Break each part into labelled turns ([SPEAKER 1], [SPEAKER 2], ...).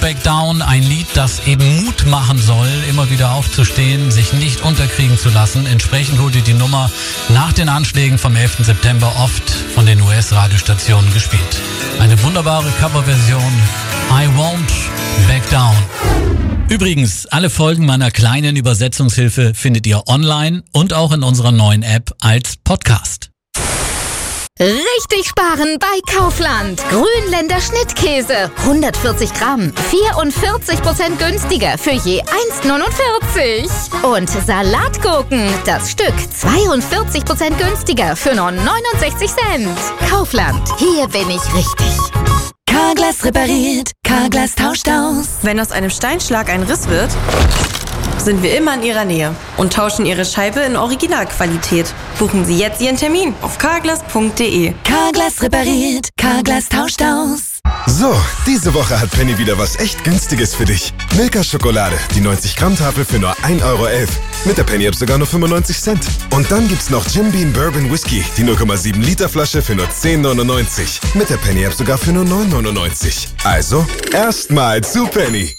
[SPEAKER 1] Back Down, ein Lied, das eben Mut machen soll, immer wieder aufzustehen, sich nicht unterkriegen zu lassen. Entsprechend wurde die Nummer nach den Anschlägen vom 11. September oft von den US-Radiostationen gespielt. Eine wunderbare Coverversion, I Won't Back Down. Übrigens, alle Folgen meiner kleinen Übersetzungshilfe findet ihr online und auch in unserer neuen App als Podcast.
[SPEAKER 2] Richtig sparen bei Kaufland. Grünländer Schnittkäse. 140 Gramm. 44% günstiger für je 1,49. Und Salatgurken. Das Stück 42% günstiger für nur 69 Cent. Kaufland. Hier bin ich richtig.
[SPEAKER 3] Carglass repariert. Carglass tauscht aus.
[SPEAKER 4] Wenn aus einem Steinschlag ein Riss wird, sind wir immer in Ihrer Nähe und tauschen Ihre Scheibe in Originalqualität. Buchen Sie jetzt Ihren Termin auf carglass.de.
[SPEAKER 3] Carglass repariert. Carglass tauscht aus.
[SPEAKER 5] So, diese Woche hat Penny wieder was echt Günstiges für dich. Milka-Schokolade, die 90-Gramm-Tafel für nur 1,11 €. Mit der Penny-App sogar nur 95 Cent. Und dann gibt's noch Jim Beam Bourbon Whisky, die 0,7 Liter Flasche für nur 10,99. Mit der Penny-App sogar für nur 9,99. Also, erstmal zu Penny.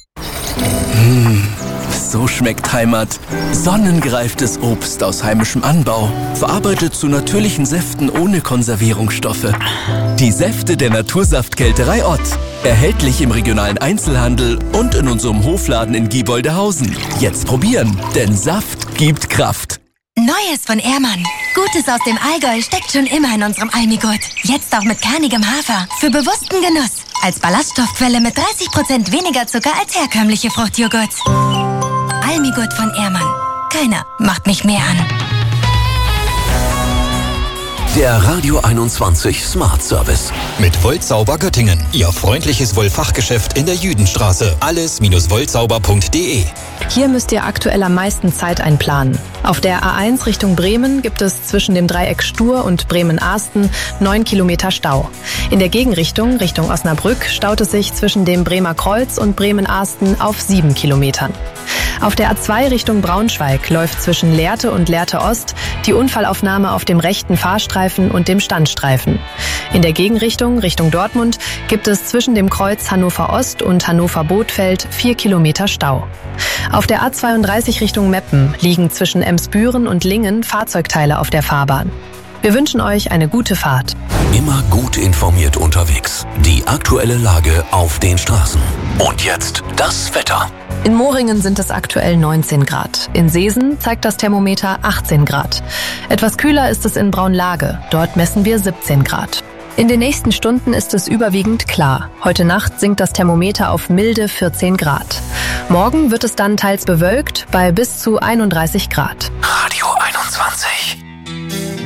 [SPEAKER 6] So schmeckt Heimat. Sonnengereiftes Obst aus heimischem Anbau. Verarbeitet zu natürlichen Säften ohne Konservierungsstoffe. Die Säfte der Natursaftkälterei Ott. Erhältlich im regionalen Einzelhandel und in unserem Hofladen in Gieboldehausen. Jetzt probieren, denn Saft gibt Kraft.
[SPEAKER 7] Neues von Ehrmann. Gutes aus dem Allgäu steckt schon immer in unserem Almigurt. Jetzt auch mit kernigem Hafer. Für bewussten Genuss. Als Ballaststoffquelle mit 30% weniger Zucker als herkömmliche Fruchtjoghurt. Almigurt von Ehrmann. Keiner macht mich mehr an.
[SPEAKER 8] Der Radio 21 Smart Service. Mit Woltsauber Göttingen. Ihr freundliches Wollfachgeschäft in der Jüdenstraße. Alles-woltsauber.de.
[SPEAKER 9] Hier müsst ihr aktuell am meisten Zeit einplanen. Auf der A1 Richtung Bremen gibt es zwischen dem Dreieck Stur und Bremen-Ahsten 9 Kilometer Stau. In der Gegenrichtung, Richtung Osnabrück, staut es sich zwischen dem Bremer Kreuz und Bremen-Ahsten auf 7 Kilometern. Auf der A2 Richtung Braunschweig läuft zwischen Lehrte und Lehrte Ost die Unfallaufnahme auf dem rechten Fahrstreifen und dem Standstreifen. In der Gegenrichtung, Richtung Dortmund, gibt es zwischen dem Kreuz Hannover Ost und Hannover Bothfeld 4 Kilometer Stau. Auf der A32 Richtung Meppen liegen zwischen Emsbüren und Lingen Fahrzeugteile auf der Fahrbahn. Wir wünschen euch eine gute Fahrt.
[SPEAKER 8] Immer gut informiert unterwegs. Die aktuelle Lage auf den Straßen. Und jetzt das Wetter.
[SPEAKER 9] In Moringen sind es aktuell 19 Grad. In Seesen zeigt das Thermometer 18 Grad. Etwas kühler ist es in Braunlage. Dort messen wir 17 Grad. In den nächsten Stunden ist es überwiegend klar. Heute Nacht sinkt das Thermometer auf milde 14 Grad. Morgen wird es dann teils bewölkt bei bis zu 31 Grad.